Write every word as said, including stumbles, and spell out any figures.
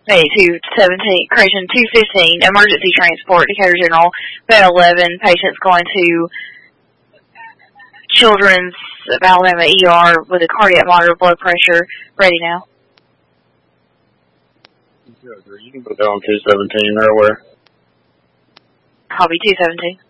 Maybe two seventeen, correction, two fifteen, emergency transport, Decatur General, bed eleven, patient's going to Children's of Alabama E R with a cardiac monitor, blood pressure, ready now. You can go down two seventeen or where? Copy, two seventeen.